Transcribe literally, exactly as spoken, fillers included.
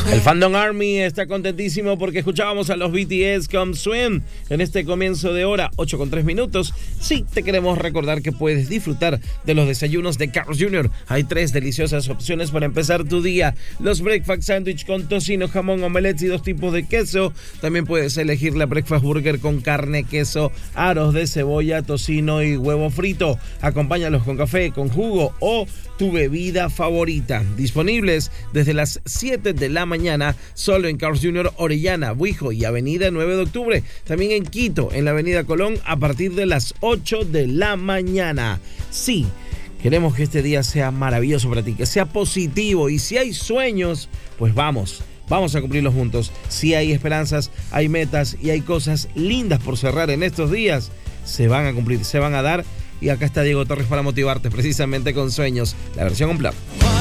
El Fandom Army está contentísimo porque escuchábamos a los B T S Come Swim en este comienzo de hora, ocho con tres minutos. Sí, te queremos recordar que puedes disfrutar de los desayunos de Carl's junior Hay tres deliciosas opciones para empezar tu día. Los Breakfast Sandwich con tocino, jamón, omelette y dos tipos de queso. También puedes elegir la Breakfast Burger con carne, queso, aros de cebolla, tocino y huevo frito. Acompáñalos con café, con jugo o tu bebida favorita. Disponibles desde las siete de la mañana, solo en Carl's junior Orellana, Buijo y Avenida nueve de octubre. También en Quito, en la Avenida Colón, a partir de las ocho de la mañana. Sí, queremos que este día sea maravilloso para ti, que sea positivo. Y si hay sueños, pues vamos. Vamos a cumplirlos juntos. Si hay esperanzas, hay metas y hay cosas lindas por cerrar en estos días, se van a cumplir, se van a dar. Y acá está Diego Torres para motivarte precisamente con Sueños, la versión unplugged.